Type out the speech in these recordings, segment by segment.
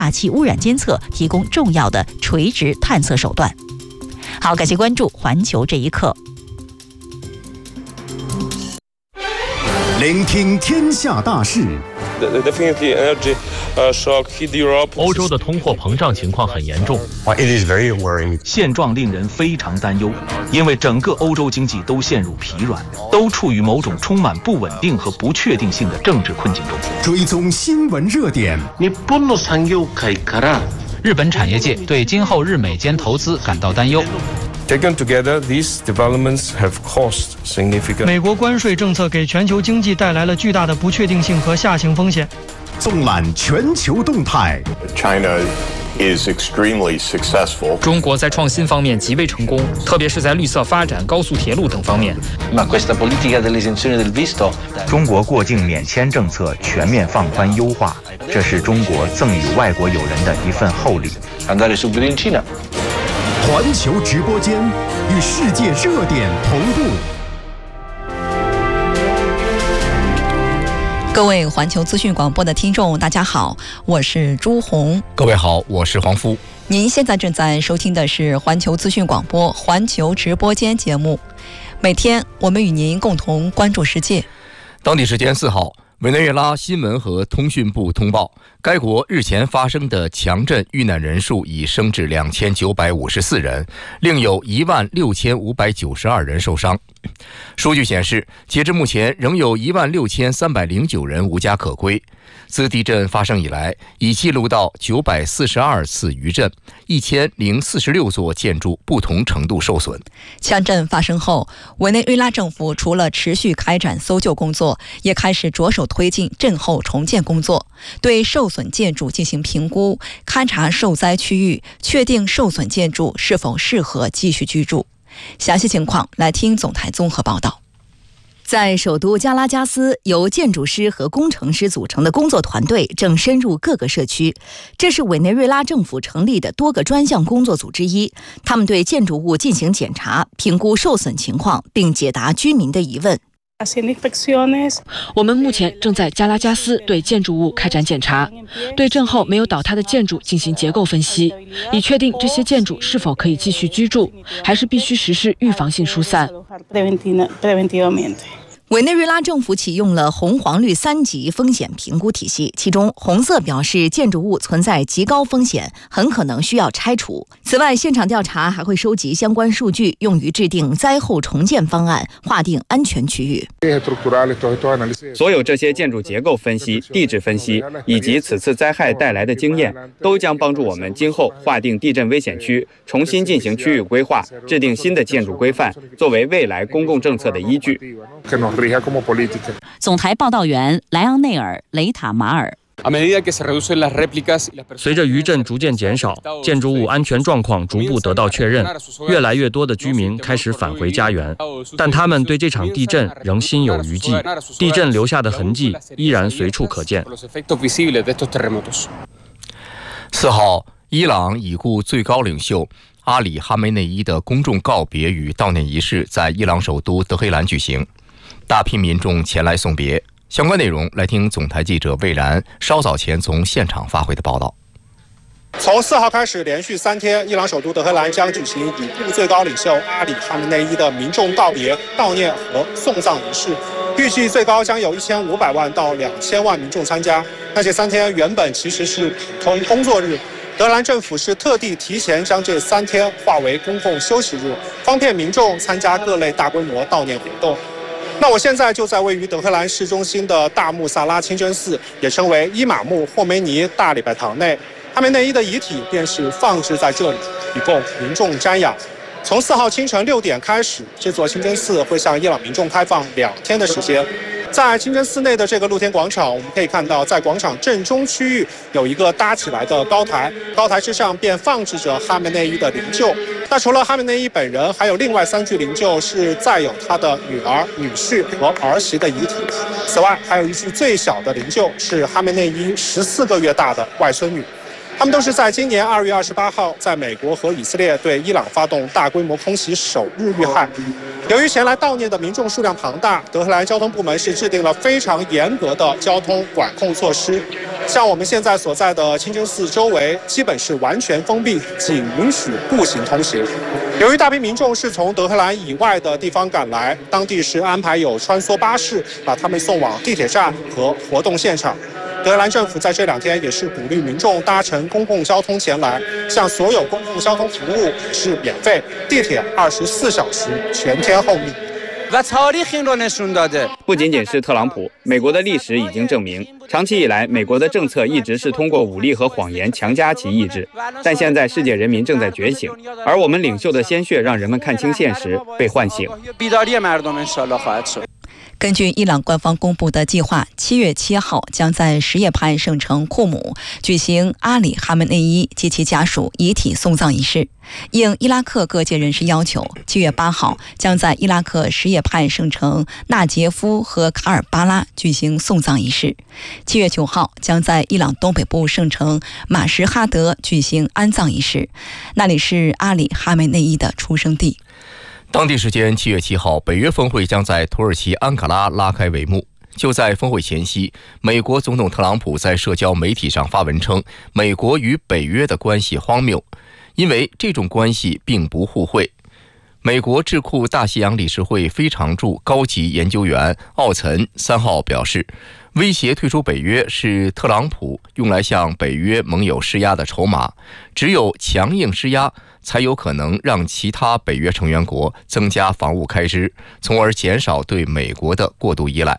大气污染监测提供重要的垂直探测手段。好，感谢关注环球这一刻。 聆听天下大事。 欧洲的通货膨胀情况很严重， 现状令人非常担忧，因为整个欧洲经济都陷入疲软，都处于某种充满不稳定和不确定性的政治困境中。 追踪新闻热点。 日本产业界对今后日美间投资感到担忧。 Taken together, these developments have caused significant. 美国关税政策给全球经济带来了巨大的不确定性和下行风险。 纵览全球动态。 China is extremely successful. 中国在创新方面极为成功，特别是在绿色发展、高速铁路等方面。 中国过境免签政策全面放宽优化，这是中国赠予外国友人的一份厚礼。 环球直播间与世界热点同步。 各位环球资讯广播的听众，大家好，我是朱红。 各位好，我是黄夫。 您现在正在收听的是环球资讯广播环球直播间节目。每天我们与您共同关注世界。 当地时间4号，委内瑞拉新闻和通讯部通报，该国日前发生的强震遇难人数已升至2954人，另有16592人受伤。数据显示，截至目前，仍有16309人无家可归。自地震发生以来，已记录到942次余震，1046座建筑不同程度受损。 强震发生后，委内瑞拉政府除了持续开展搜救工作，也开始着手推进震后重建工作，对受损建筑进行评估，勘察受灾区域，确定受损建筑是否适合继续居住。详细情况来听总台综合报道。 在首都加拉加斯，由建筑师和工程师组成的工作团队正深入各个社区。这是委内瑞拉政府成立的多个专项工作组之一，他们对建筑物进行检查，评估受损情况，并解答居民的疑问。 我们目前正在加拉加斯对建筑物开展检查，对震后没有倒塌的建筑进行结构分析，以确定这些建筑是否可以继续居住，还是必须实施预防性疏散。 委内瑞拉政府启用了红黄绿3级风险评估体系，其中红色表示建筑物存在极高风险，很可能需要拆除。此外，现场调查还会收集相关数据，用于制定灾后重建方案，划定安全区域。 所有这些建筑结构分析、地质分析以及此次灾害带来的经验，都将帮助我们今后划定地震危险区，重新进行区域规划，制定新的建筑规范，作为未来公共政策的依据。 总台报道员莱昂内尔·雷塔马尔。 随着余震逐渐减少，建筑物安全状况逐步得到确认，越来越多的居民开始返回家园，但他们对这场地震仍心有余悸，地震留下的痕迹依然随处可见。 4号，伊朗已故最高领袖阿里·哈梅内伊的公众告别与悼念仪式在伊朗首都德黑兰举行，大批民众前来送别。相关内容来听总台记者魏然稍早前从现场发回的报道。 从4号开始，连续3天，伊朗首都德黑兰将举行已故最高领袖阿里·哈梅内伊的民众告别、悼念和送葬仪式。预计最高将有1500万到2000万民众参加。那这3天原本其实是普通工作日，德黑兰政府是特地提前将这3天划为公共休息日，方便民众参加各类大规模悼念活动。那我现在就在位于德黑兰市中心的大穆萨拉清真寺，也称为伊玛目霍梅尼大礼拜堂内，哈梅内伊的遗体便是放置在这里，以供民众瞻仰。从4号清晨6点开始，这座清真寺会向伊朗民众开放2天的时间。在清真寺内的这个露天广场，我们可以看到，在广场正中区域有一个搭起来的高台，高台之上便放置着哈梅内伊的灵柩。那除了哈梅内伊本人，还有另外3具灵柩是载有他的女儿、女婿和儿媳的遗体。此外，还有一具最小的灵柩是哈梅内伊14个月大的外孙女。他们都是在今年2月28号，在美国和以色列对伊朗发动大规模空袭首日遇害。由于前来悼念的民众数量庞大，德黑兰交通部门是制定了非常严格的交通管控措施。 像我们现在所在的清真寺周围基本是完全封闭，仅允许步行通行。由于大批民众是从德黑兰以外的地方赶来，当地是安排有穿梭巴士把他们送往地铁站和活动现场。德黑兰政府在这2天也是鼓励民众搭乘公共交通前来，像所有公共交通服务是免费，地铁24小时全天候密。 不仅仅是特朗普，美国的历史已经证明，长期以来，美国的政策一直是通过武力和谎言强加其意志。但现在世界人民正在觉醒，而我们领袖的鲜血让人们看清现实，被唤醒。 根据伊朗官方公布的计划，7月7号将在什叶派圣城库姆举行阿里·哈梅内伊及其家属遗体送葬仪式。应伊拉克各界人士要求，7月8号将在伊拉克什叶派圣城纳杰夫和卡尔巴拉举行送葬仪式。7月9号将在伊朗东北部圣城马什哈德举行安葬仪式，那里是阿里·哈梅内伊的出生地。 当地时间7月7号，北约峰会将在土耳其安卡拉拉开帷幕。就在峰会前夕，美国总统特朗普在社交媒体上发文称，美国与北约的关系荒谬，因为这种关系并不互惠。美国智库大西洋理事会非常驻高级研究员奥岑3号表示，威胁退出北约是特朗普用来向北约盟友施压的筹码，只有强硬施压才有可能让其他北约成员国增加防务开支，从而减少对美国的过度依赖。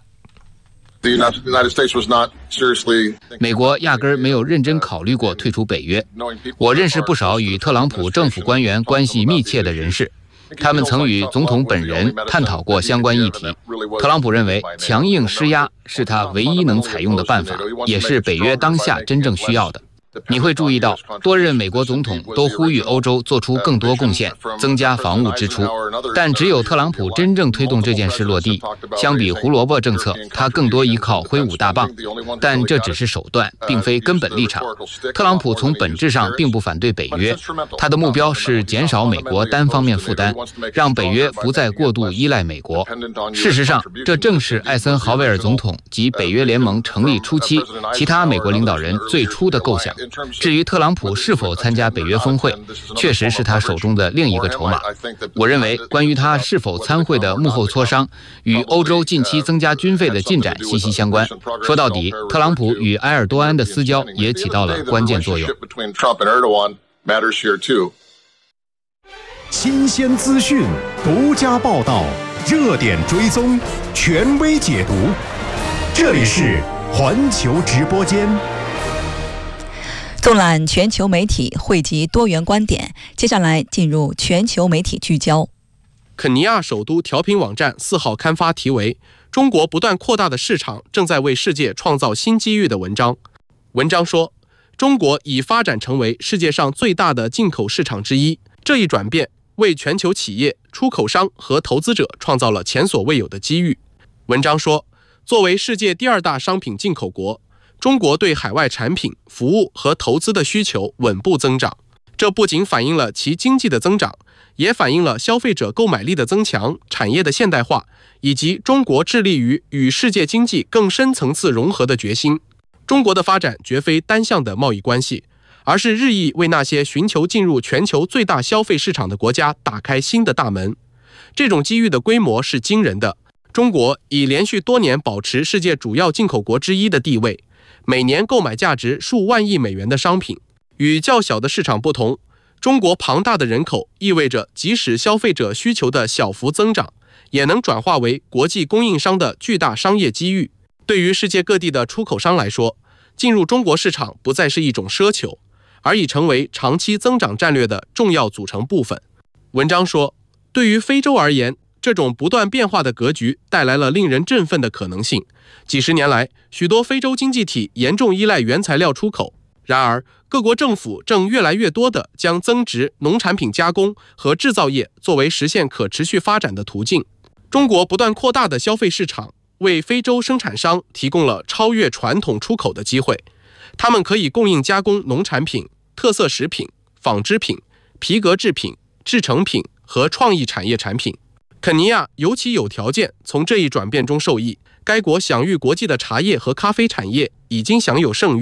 美国压根儿没有认真考虑过退出北约。我认识不少与特朗普政府官员关系密切的人士，他们曾与总统本人探讨过相关议题。特朗普认为强硬施压是他唯一能采用的办法，也是北约当下真正需要的。你会注意到，多任美国总统都呼吁欧洲做出更多贡献，增加防务支出，但只有特朗普真正推动这件事落地。相比胡萝卜政策，他更多依靠挥舞大棒，但这只是手段，并非根本立场。特朗普从本质上并不反对北约，他的目标是减少美国单方面负担，让北约不再过度依赖美国。事实上，这正是艾森豪威尔总统及北约联盟成立初期其他美国领导人最初的构想。至于特朗普是否参加北约峰会，确实是他手中的另一个筹码。我认为，关于他是否参会的幕后磋商，与欧洲近期增加军费的进展息息相关。说到底，特朗普与埃尔多安的私交也起到了关键作用。 新鲜资讯，独家报道，热点追踪，权威解读。这里是环球直播间。 纵览全球媒体，汇集多元观点。接下来进入全球媒体聚焦。 肯尼亚首都调频网站4号刊发题为“中国不断扩大的市场正在为世界创造新机遇”的文章。文章说，中国已发展成为世界上最大的进口市场之一，这一转变为全球企业、出口商和投资者创造了前所未有的机遇。文章说，作为世界第2大商品进口国，中国对海外产品、服务和投资的需求稳步增长，这不仅反映了其经济的增长，也反映了消费者购买力的增强、产业的现代化，以及中国致力于与世界经济更深层次融合的决心。中国的发展绝非单向的贸易关系，而是日益为那些寻求进入全球最大消费市场的国家打开新的大门。这种机遇的规模是惊人的。中国已连续多年保持世界主要进口国之一的地位，每年购买价值数万亿美元的商品。与较小的市场不同，中国庞大的人口意味着即使消费者需求的小幅增长，也能转化为国际供应商的巨大商业机遇。对于世界各地的出口商来说，进入中国市场不再是一种奢求，而已成为长期增长战略的重要组成部分。文章说，对于非洲而言，这种不断变化的格局带来了令人振奋的可能性。几十年来，许多非洲经济体严重依赖原材料出口，然而各国政府正越来越多地将增值、农产品加工和制造业作为实现可持续发展的途径。中国不断扩大的消费市场为非洲生产商提供了超越传统出口的机会，他们可以供应加工农产品、特色食品、纺织品、皮革制品、制成品和创意产业产品。肯尼亚尤其有条件从这一转变中受益，该国享誉国际的茶叶和咖啡产业已经享有盛誉，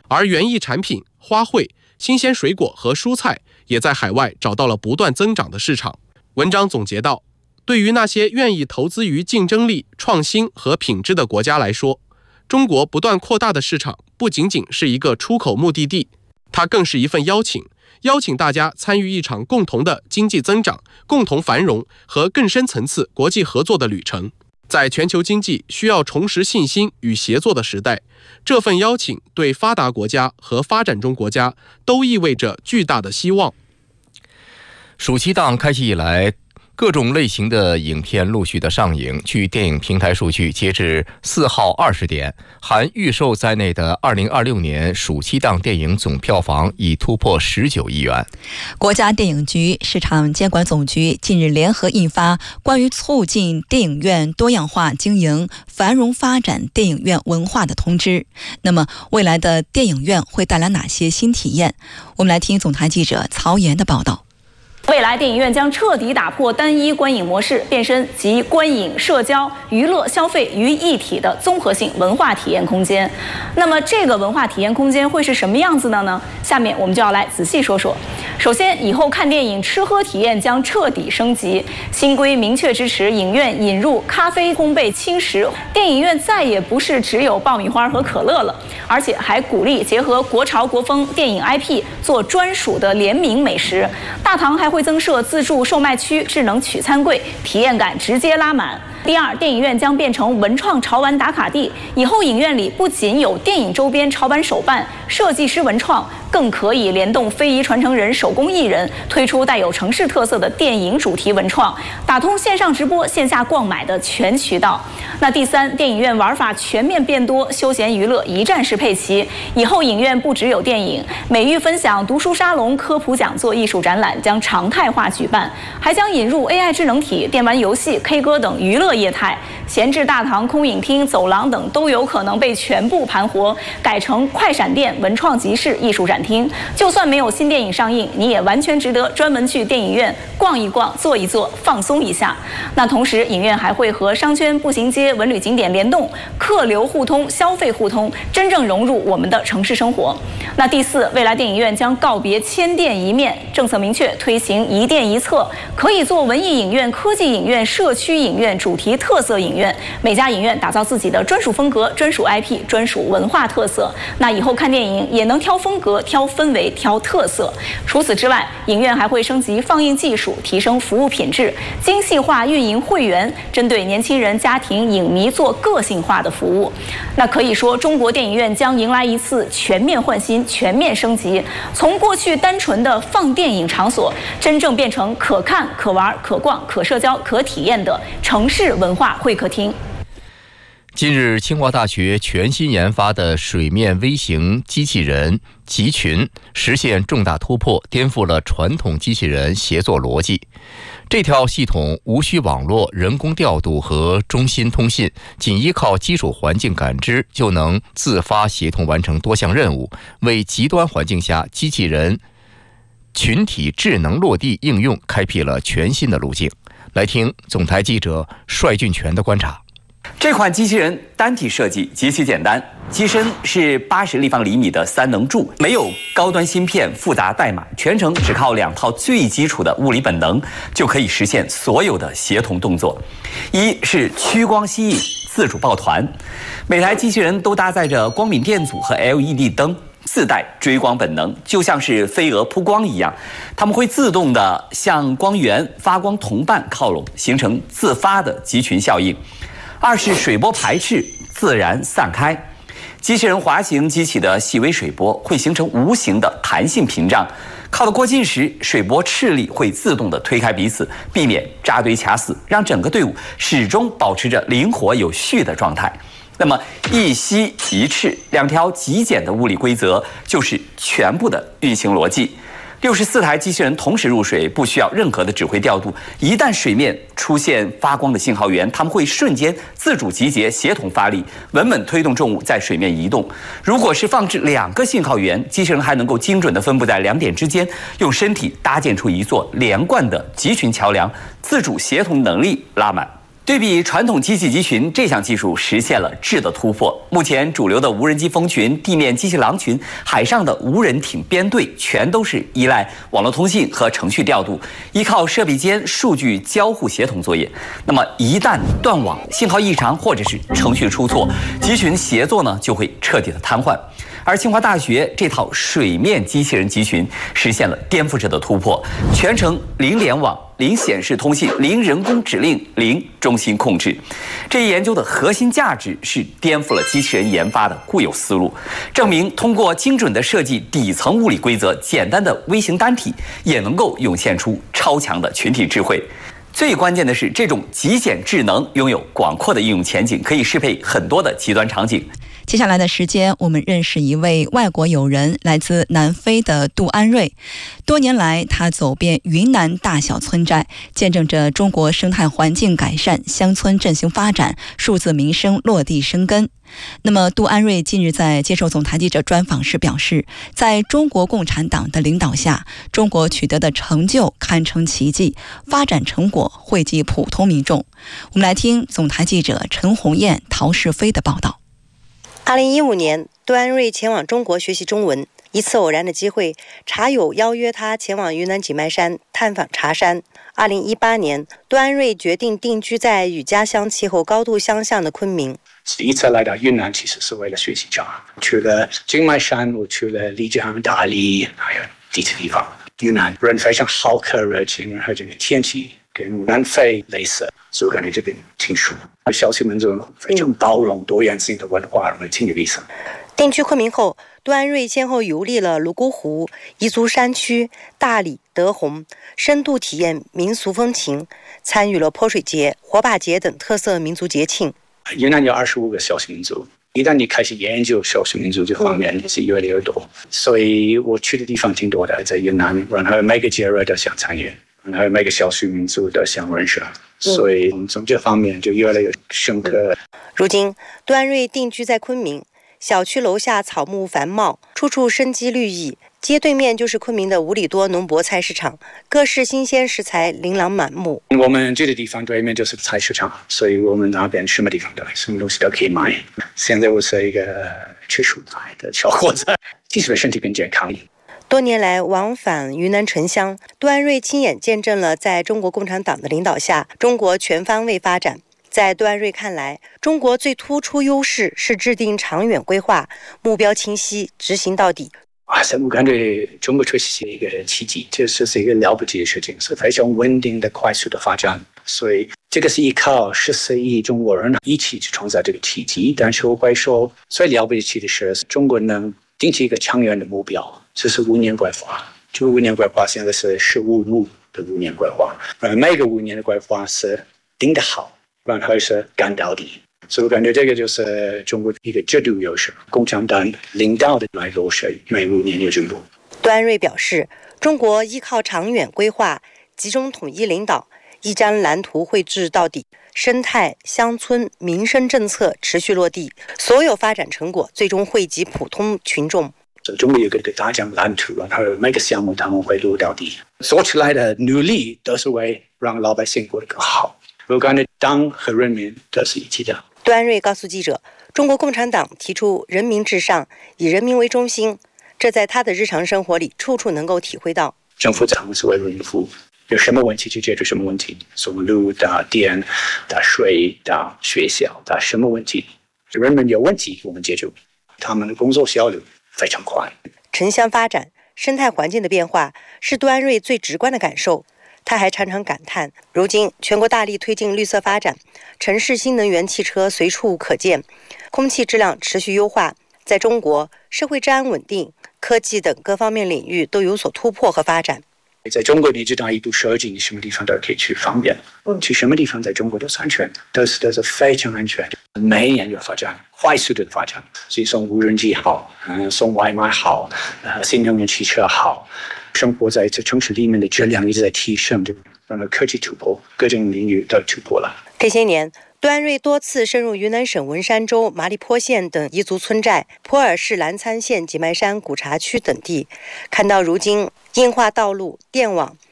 而园艺产品、花卉、新鲜水果和蔬菜也在海外找到了不断增长的市场。文章总结道，对于那些愿意投资于竞争力、创新和品质的国家来说，中国不断扩大的市场不仅仅是一个出口目的地，它更是一份邀请，邀请大家参与一场共同的经济增长、共同繁荣和更深层次国际合作的旅程。在全球经济需要重拾信心与协作的时代，这份邀请对发达国家和发展中国家都意味着巨大的希望。 暑期档开启以来，各种类型的影片陆续的上映。据电影平台数据，截至4号20点，含预售在内的2026年暑期档电影总票房已突破19亿元。 国家电影局市场监管总局近日联合印发关于促进电影院多样化经营、繁荣发展电影院文化的通知。那么，未来的电影院会带来哪些新体验？我们来听总台记者曹岩的报道。 未来电影院将彻底打破单一观影模式，变身集观影、社交、娱乐、消费于一体的综合性文化体验空间。那么，这个文化体验空间会是什么样子的呢？下面我们就要来仔细说说。首先，以后看电影吃喝体验将彻底升级，新规明确支持影院引入咖啡、烘焙、轻食，电影院再也不是只有爆米花和可乐了，而且还鼓励结合国潮国风电影 IP 做专属的联名美食。大堂还会增设自助售卖区、智能取餐柜，体验感直接拉满。第二，电影院将变成文创潮玩打卡地，以后影院里不仅有电影周边潮玩手办、设计师文创，更可以联动非遗传承人、手工艺人，推出带有城市特色的电影主题文创，打通线上直播、线下逛买的全渠道。那第三，电影院玩法全面变多，休闲娱乐一站式配齐。以后影院不只有电影，美育分享、读书沙龙、科普讲座、艺术展览将常态化举办，还将引入 AI 智能体、电玩游戏、K 歌等娱乐业态。闲置大堂、空影厅、走廊等都有可能被全部盘活，改成快闪店、文创集市、艺术展厅。就算没有新电影上映，你也完全值得专门去电影院逛一逛、坐一坐、放松一下。那同时，影院还会和商圈、步行街、文旅景点联动，客流互通、消费互通，真正融入我们的城市生活。那第四，未来电影院将告别千店一面，政策明确推行一店一策，可以做文艺影院、科技影院、社区影院、主题特色影院，每家影院打造自己的专属风格、专属 IP、专属文化特色。那以后看电影也能挑风格、挑氛围、挑特色。除此之外，影院还会升级放映技术，提升服务品质，精细化运营会员，针对年轻人、家庭、影迷做个性化的服务。那可以说，中国电影院将迎来一次全面换新、全面升级，从过去单纯的放电影场所，真正变成可看、可玩、可逛、可社交、可体验的城市文化会客厅。 近日，清华大学全新研发的水面微型机器人集群实现重大突破，颠覆了传统机器人协作逻辑。这套系统无需网络、人工调度和中心通信，仅依靠基础环境感知就能自发协同完成多项任务，为极端环境下机器人群体智能落地应用开辟了全新的路径。来听总台记者帅俊全的观察。 这款机器人单体设计极其简单，机身是80立方厘米的3能柱，没有高端芯片、复杂代码，全程只靠2套最基础的物理本能就可以实现所有的协同动作。一是趋光吸引、自主抱团，每台机器人都搭载着光敏电阻和 LED 灯，自带追光本能，就像是飞蛾扑光一样，它们会自动的向光源发光同伴靠拢，形成自发的集群效应。二是水波排斥，自然散开。机器人滑行激起的细微水波会形成无形的弹性屏障，靠得过近时，水波斥力会自动的推开彼此，避免扎堆卡死，让整个队伍始终保持着灵活有序的状态。那么一吸一斥，2条极简的物理规则就是全部的运行逻辑。64台机器人同时入水，不需要任何的指挥调度。一旦水面出现发光的信号源，它们会瞬间自主集结，协同发力，稳稳推动重物在水面移动。如果是放置2个信号源，机器人还能够精准地分布在2点之间，用身体搭建出一座连贯的集群桥梁，自主协同能力拉满。 对比传统机器集群，这项技术实现了质的突破。目前主流的无人机蜂群、地面机器狼群、海上的无人艇编队，全都是依赖网络通信和程序调度，依靠设备间数据交互协同作业。那么一旦断网、信号异常或者是程序出错，集群协作呢就会彻底的瘫痪。而清华大学这套水面机器人集群实现了颠覆式的突破，全程零联网、零显示通信、零人工指令、零中心控制。这一研究的核心价值是颠覆了机器人研发的固有思路，证明通过精准的设计底层物理规则，简单的微型单体也能够涌现出超强的群体智慧。最关键的是，这种极简智能拥有广阔的应用前景，可以适配很多的极端场景。 接下来的时间，我们认识一位外国友人，来自南非的杜安瑞。多年来，他走遍云南大小村寨，见证着中国生态环境改善、乡村振兴发展、数字民生落地生根。那么，杜安瑞近日在接受总台记者专访时表示，在中国共产党的领导下，中国取得的成就堪称奇迹，发展成果惠及普通民众。我们来听总台记者陈红艳、陶世飞的报道。 2015年，杜安瑞前往中国学习中文。一次偶然的机会，茶友邀约他前往云南景迈山探访茶山。2018年，杜安瑞决定定居在与家乡气候高度相像的昆明。 第一次来到云南，其实是为了学习茶。去了景迈山，我去了丽江、大理，还有地质地方。云南人非常好客热情，然后这个天气跟南非类似，所以我感觉这边挺舒服。小区民族非常包容多元性的文化，挺有意思。 定居昆明后，杜安瑞先后游历了泸沽湖、彝族山区、大理、德宏，深度体验民俗风情，参与了泼水节、火把节等特色民族节庆。 云南有25个少数民族，一旦你开始研究少数民族这方面，是越来越多。所以我去的地方挺多的，在云南，然后每个节日都想参与，然后每个少数民族都想认识。所以从这方面就越来越深刻。 如今，杜安瑞定居在昆明，小区楼下草木繁茂，处处生机绿意。街对面就是昆明的五里多农博菜市场，各式新鲜食材琳琅满目。 我们这个地方对面就是菜市场，所以我们那边什么地方都有，什么东西都可以买。现在我是一个吃蔬菜的小伙子，其实身体更健康。 多年来往返云南城乡，杜安瑞亲眼见证了在中国共产党的领导下，中国全方位发展。在杜安瑞看来，中国最突出优势是制定长远规划，目标清晰，执行到底。 我感觉中国确实是一个奇迹，这是一个了不起的事情，是非常稳定的、快速的发展。所以这个是依靠14亿中国人一起去创造这个奇迹。但是我会说，最了不起的是中国能定起一个长远的目标，这是5年规划。这个5年规划现在是15路的5年规划，每个5年的规划是定得好，然后是干到底。所以我感觉这个就是中国一个制度优势，共产党领导的来落实每5年有进步。 杜安瑞表示，中国依靠长远规划、集中统一领导，一张蓝图绘制到底，生态、乡村、民生政策持续落地，所有发展成果最终惠及普通群众。 中国有个大疆蓝图，然后每个项目他们会落到底，做出来的努力都是为让老百姓过得更好。我感觉党和人民都是一起的。 杜安瑞告诉记者，中国共产党提出人民至上，以人民为中心，这在他的日常生活里处处能够体会到。 政府他们是为人民服务，有什么问题就解决什么问题，从路到电到水到学校到什么问题，人民有问题我们解决，他们的工作效率非常快。 城乡发展、生态环境的变化是杜安瑞最直观的感受。他还常常感叹，如今全国大力推进绿色发展，城市新能源汽车随处可见，空气质量持续优化。在中国，社会治安稳定，科技等各方面领域都有所突破和发展。 在中国，你知道一部手机，你什么地方都可以去方便，去什么地方在中国都是安全，都是非常安全。每年有发展，快速的发展，所以送无人机好，送外卖好，新能源汽车好。生活在这城市里面的质量一直在提升，让科技突破，各种领域都突破了。 这些年，杜安瑞多次深入云南省文山州麻栗坡县等彝族村寨，普洱市澜沧县景迈山古茶区等地，看到如今硬化道路、电网、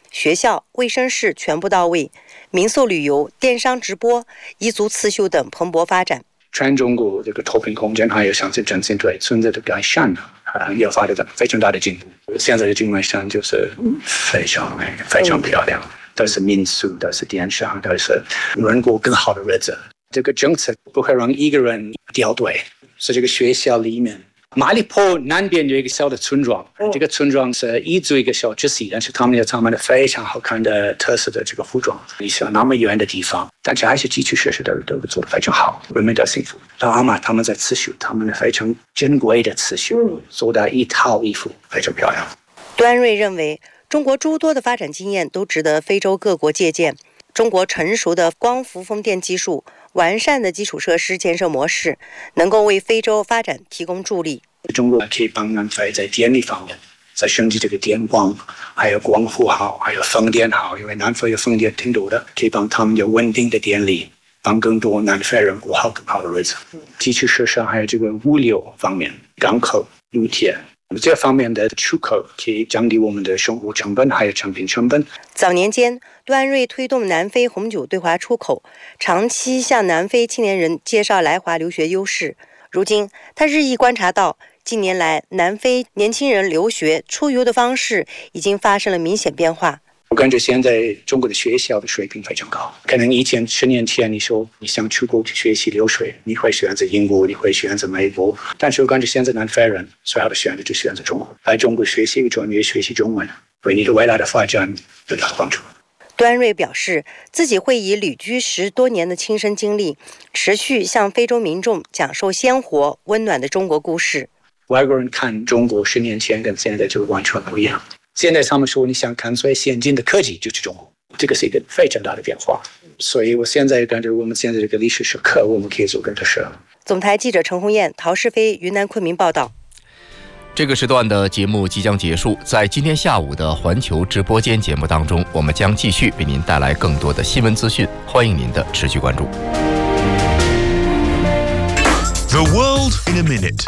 学校、卫生室全部到位，民宿旅游、电商直播、彝族刺绣等蓬勃发展。 全中国这个脱贫攻坚还有乡村振兴对村子的改善也发展非常大的进步。现在的金门山就是非常漂亮，都是民宿，都是电商，都是人过更好的日子。这个政策不会让一个人掉队，是这个学校里面。马里坡南边有一个小的村庄，这个村庄是彝族一个小支系，但是他们有他们的非常好看的特色的这个服装。你想那么远的地方，但是还是基础设施都做得非常好，人民都幸福。老阿妈他们在刺绣，他们非常珍贵的刺绣，做的一套衣服非常漂亮。 端瑞认为，中国诸多的发展经验都值得非洲各国借鉴。中国成熟的光伏风电技术、完善的基础设施建设模式，能够为非洲发展提供助力。 中国可以帮南非在电力方面，在升级这个电网，还有光伏好，还有风电好，因为南非有风电挺多的，可以帮他们有稳定的电力，帮更多南非人过更好的日子。基础设施还有这个物流方面，港口、陆铁。这方面的出口可以降低我们的生活成本，还有产品成本。 早年间，端瑞推动南非红酒对华出口，长期向南非青年人介绍来华留学优势。如今，他日益观察到，近年来南非年轻人留学出游的方式已经发生了明显变化。 我感觉现在中国的学校的水平非常高，可能以前10年前你说你想出国去学习留学，你会选择英国，你会选择美国，但是我感觉现在南非人最好的选择就选择中国，来中国学习专业，学习中文，为你的未来的发展有大帮助。 端瑞表示，自己会以旅居10多年的亲身经历，持续向非洲民众讲述鲜活温暖的中国故事。 外国人看中国10年前跟现在就完全不一样。现在他们说你想看最先进的科技就去中国，这个是一个非常大的变化。所以我现在感觉我们现在这个历史时刻，我们可以做更多事。 总台记者陈红艳、陶世飞，云南昆明报道。 这个时段的节目即将结束，在今天下午的环球直播间节目当中，我们将继续为您带来更多的新闻资讯，欢迎您的持续关注。 The world in a minute。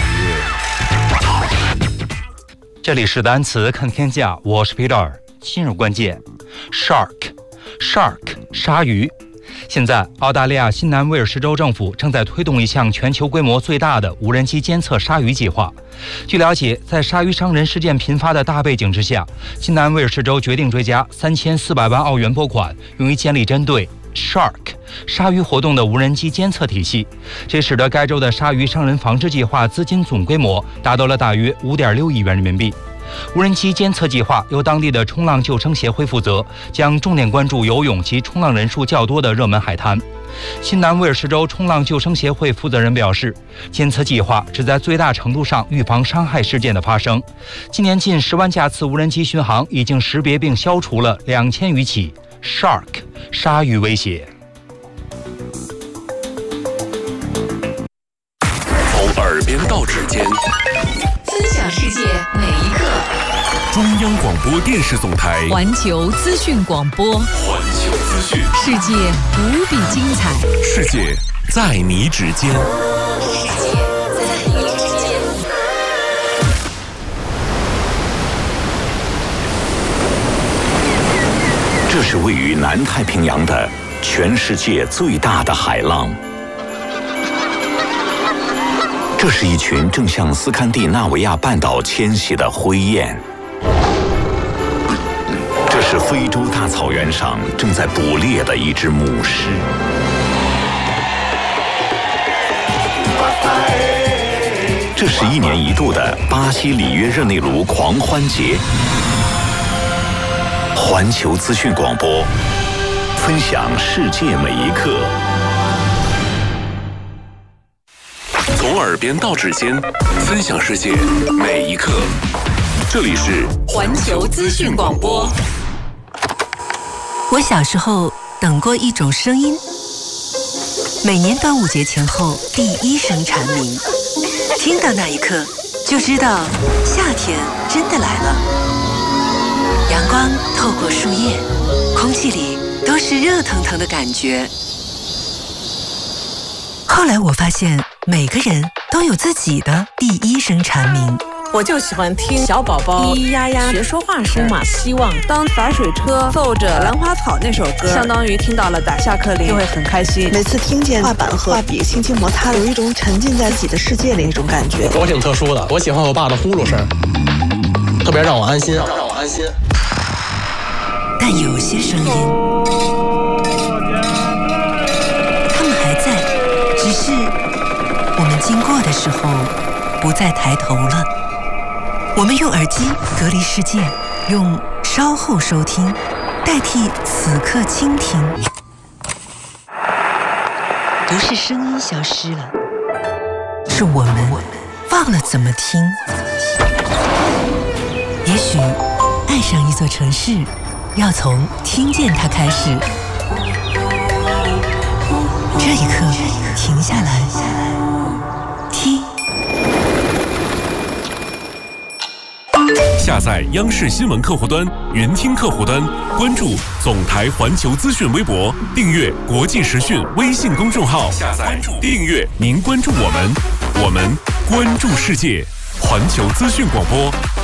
这里是单词看天下，我是 Peter。今日关键 Shark 鲨鱼。现在，澳大利亚新南威尔士州政府正在推动一项全球规模最大的无人机监测鲨鱼计划。据了解，在鲨鱼伤人事件频发的大背景之下，新南威尔士州决定追加3400万澳元拨款，用于建立针对 Shark 鲨鱼活动的无人机监测体系，这使得该州的鲨鱼伤人防治计划资金总规模达到了大约5.6亿元人民币。无人机监测计划由当地的冲浪救生协会负责，将重点关注游泳及冲浪人数较多的热门海滩。新南威尔士州冲浪救生协会负责人表示，监测计划旨在最大程度上预防伤害事件的发生。今年近10万架次无人机巡航已经识别并消除了2000余起 Shark 鲨鱼威胁。 从耳边到指尖， 分享世界每一刻。 中央广播电视总台环球资讯广播， 环球资讯， 世界无比精彩， 世界在你指尖。 世界在你指尖。 这是位于南太平洋的全世界最大的海浪。这是一群正向斯堪的纳维亚半岛迁徙的灰雁。这是非洲大草原上正在捕猎的一只母狮。这是1年1度的巴西里约热内卢狂欢节。环球资讯广播，分享世界每一刻。从耳边到指尖，分享世界每一刻。这里是环球资讯广播。 我小时候等过一种声音，每年端午节前后第一声蝉鸣，听到那一刻就知道夏天真的来了。阳光透过树叶，空气里都是热腾腾的感觉。后来我发现，每个人都有自己的第一声蝉鸣， 我就喜欢听小宝宝咿呀呀学说话声嘛。希望当洒水车奏着《兰花草》那首歌，相当于听到了打下课铃，就会很开心。 每次听见画板和画笔轻轻摩擦，有一种沉浸在自己的世界里那种感觉。 我挺特殊的，我喜欢我爸的呼噜声，特别让我安心， 但有些声音，他们还在，只是我们经过的时候不再抬头了。我们用耳机隔离世界，用稍后收听代替此刻倾听。不是声音消失了，是我们忘了怎么听。也许爱上一座城市，要从听见它开始。这一刻，停下来，听。 下载央视新闻客户端、云听客户端，关注总台环球资讯微博，订阅国际时讯微信公众号，下载、订阅，您关注我们，我们关注世界。环球资讯广播